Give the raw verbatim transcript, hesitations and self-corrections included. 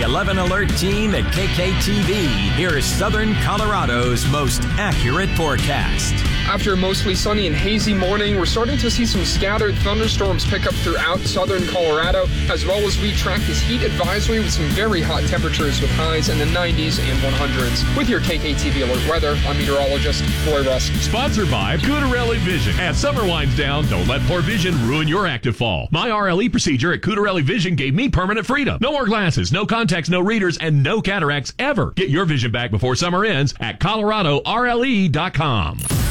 eleven Alert team at K K T V. Here's Southern Colorado's most accurate forecast. After a mostly sunny and hazy morning, we're starting to see some scattered thunderstorms pick up throughout southern Colorado, as well as we track this heat advisory with some very hot temperatures with highs in the nineties and one hundreds. With your K K T V Alert weather, I'm meteorologist Roy Rusk. Sponsored by Cutarelli Vision. As summer winds down, don't let poor vision ruin your active fall. My R L E procedure at Cutarelli Vision gave me permanent freedom. No more glasses, no contacts, no readers, and no cataracts ever. Get your vision back before summer ends at Colorado R L E dot com.